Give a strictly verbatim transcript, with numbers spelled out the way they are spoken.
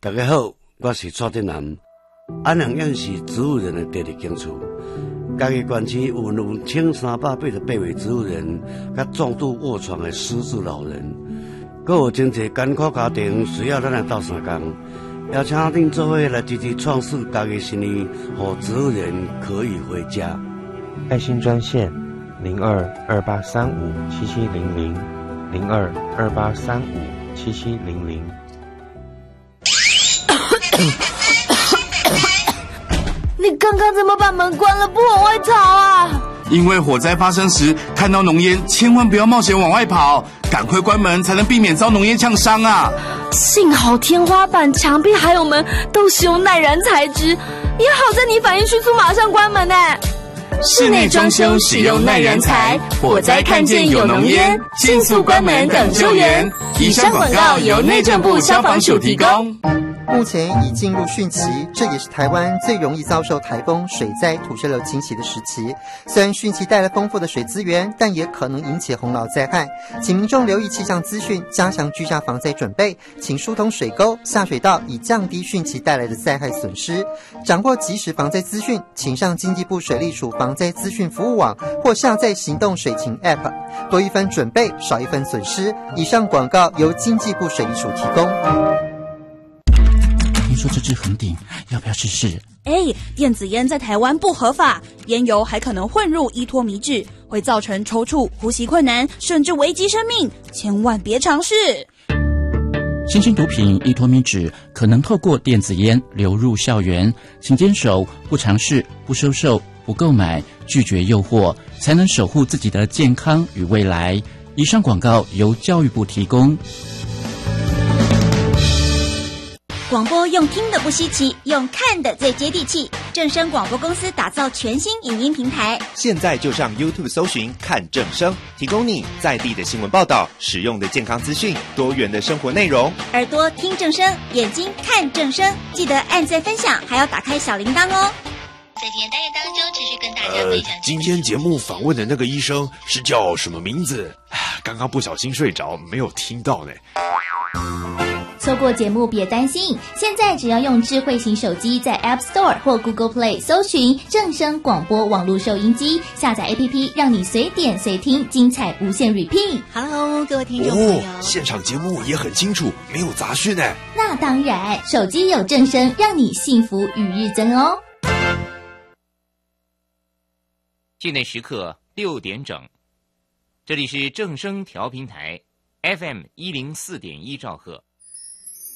大家好，我是蔡振南。安阳养是植物人的第二间厝，家己县市有两千三百八十八位植物人，甲重度卧床的失智老人，阁有真侪艰苦家庭需要咱来斗相共，邀请恁做伙来支持创世家己生意，让植物人可以回家。 爱心专线零二二八三五七七零零零二二八三五七七零零。 你刚刚怎么把门关了，不往外逃啊？ 因为火灾发生时看到浓烟，千万不要冒险往外跑，赶快关门才能避免遭浓烟呛伤啊！ 幸好天花板、墙壁还有门都使用耐燃材质，也好在你反应迅速，马上关门呢。 室内装修使用耐燃材，火灾看见有浓烟，迅速关门等救援。以上广告由内政部消防署提供。 目前已进入汛期，这也是台湾最容易遭受台风、水灾、土石流侵袭的时期。虽然汛期带来丰富的水资源，但也可能引起洪涝灾害，请民众留意气象资讯，加强居家防灾准备，请疏通水沟、下水道，以降低汛期带来的灾害损失。掌握即时防灾资讯，请上经济部水利署防灾资讯服务网或下载行动水情 App， 多一分准备，少一分损失。以上广告由经济部水利署提供。 听说这支横顶，要不要试试？ 哎，电子烟在台湾不合法，烟油还可能混入依托米酯，会造成抽搐、呼吸困难，甚至危及生命，千万别尝试。 新型毒品依托米酯可能透过电子烟流入校园，请坚守不尝试、不收受、不购买、拒绝诱惑，才能守护自己的健康与未来。以上广告由教育部提供。 广播用听的不稀奇，用看的最接地气。正声广播公司打造全新影音平台， 现在就上 YouTube 搜寻看正声，提供你在地的新闻报道、实用的健康资讯、多元的生活内容。 耳朵听正声，眼睛看正声，记得按赞分享，还要打开小铃铛哦。 在今天单元当中，持续跟大家分享、 呃。今天节目访问的那个医生是叫什么名字？刚刚不小心睡着，没有听到呢。 错过节目别担心，现在只要用智慧型手机在 App Store 或 Google Play 搜寻正声广播网络收音机，下载 A P P， 让你随点随听，精彩无限 repeat。Hello， 各位听众朋友， 哦，现场节目也很清楚，没有杂讯呢。 那当然，手机有正声，让你幸福与日增哦。 境内时刻六点整，这里是正声调频台 F M 一零四点一兆赫。